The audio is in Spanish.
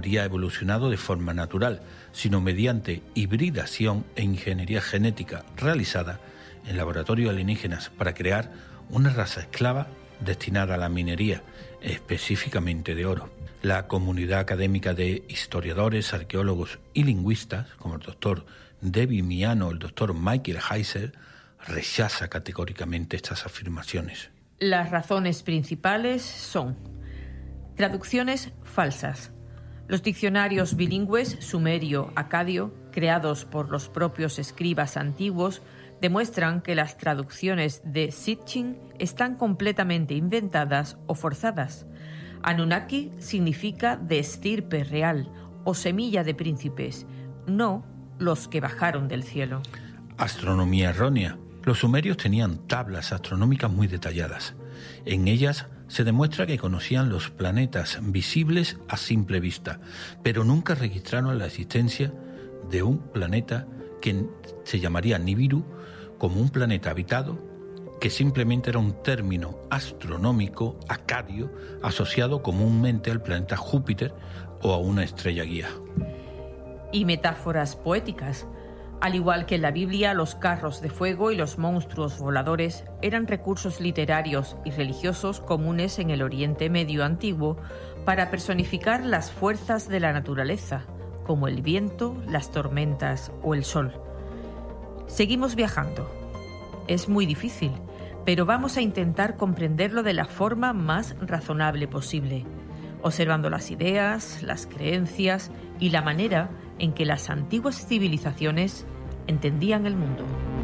habría evolucionado de forma natural, sino mediante hibridación e ingeniería genética realizada en laboratorios alienígenas para crear una raza esclava destinada a la minería, específicamente de oro. La comunidad académica de historiadores, arqueólogos y lingüistas, como el doctor David Miano o el doctor Michael Heiser, rechaza categóricamente estas afirmaciones. Las razones principales son traducciones falsas. Los diccionarios bilingües sumerio-acadio, creados por los propios escribas antiguos, demuestran que las traducciones de Sitchin están completamente inventadas o forzadas. Anunnaki significa de estirpe real o semilla de príncipes, no los que bajaron del cielo. Astronomía errónea. Los sumerios tenían tablas astronómicas muy detalladas. En ellas se demuestra que conocían los planetas visibles a simple vista, pero nunca registraron la existencia de un planeta que se llamaría Nibiru como un planeta habitado, que simplemente era un término astronómico acadio asociado comúnmente al planeta Júpiter o a una estrella guía. Y metáforas poéticas. Al igual que en la Biblia, los carros de fuego y los monstruos voladores eran recursos literarios y religiosos comunes en el Oriente Medio antiguo para personificar las fuerzas de la naturaleza, como el viento, las tormentas o el sol. Seguimos viajando. Es muy difícil, pero vamos a intentar comprenderlo de la forma más razonable posible, observando las ideas, las creencias y la manera en que las antiguas civilizaciones entendían el mundo.